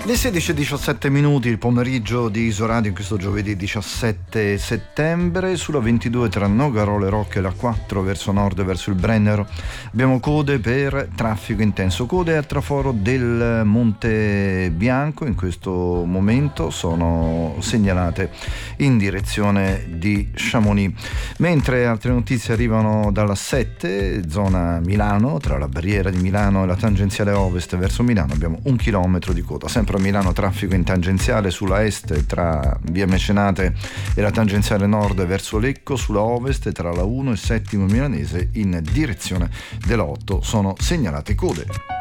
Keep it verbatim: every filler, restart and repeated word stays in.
Le sedici e diciassette minuti, il pomeriggio di Isoradio in questo giovedì diciassette settembre. Sulla ventidue tra Nogarolo e Rocche, la quattro verso nord verso il Brennero, abbiamo code per traffico intenso. Code al traforo del Monte Bianco in questo momento sono segnalate in direzione di Chamonix, mentre altre notizie arrivano dalla sette, zona Milano, tra la barriera di Milano e la tangenziale ovest verso Milano abbiamo un chilometro di coda. Sempre a Milano traffico in tangenziale sulla est tra via Mecenate e la tangenziale nord verso Lecco, sulla ovest tra la uno e Settimo Milanese in direzione della otto sono segnalate code.